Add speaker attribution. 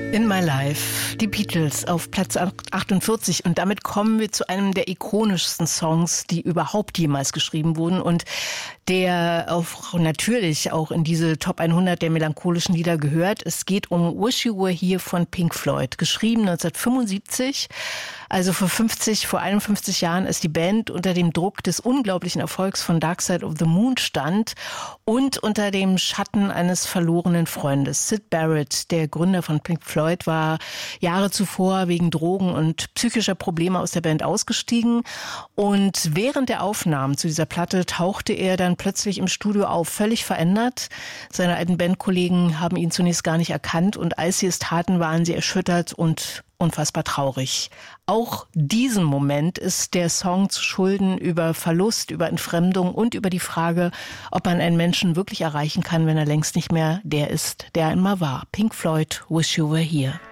Speaker 1: In My Life, die Beatles auf Platz 48, und damit kommen wir zu einem der ikonischsten Songs, die überhaupt jemals geschrieben wurden und der natürlich auch in diese Top 100 der melancholischen Lieder gehört. Es geht um Wish You Were Here von Pink Floyd, geschrieben 1975. Also vor 51 Jahren, als die Band unter dem Druck des unglaublichen Erfolgs von Dark Side of the Moon stand und unter dem Schatten eines verlorenen Freundes. Syd Barrett, der Gründer von Pink Floyd, war Jahre zuvor wegen Drogen und psychischer Probleme aus der Band ausgestiegen. Und während der Aufnahmen zu dieser Platte tauchte er dann plötzlich im Studio auf, völlig verändert. Seine alten Bandkollegen haben ihn zunächst gar nicht erkannt, und als sie es taten, waren sie erschüttert und unfassbar traurig. Auch diesem Moment ist der Song zu schulden, über Verlust, über Entfremdung und über die Frage, ob man einen Menschen wirklich erreichen kann, wenn er längst nicht mehr der ist, der einmal war. Pink Floyd, Wish You Were Here.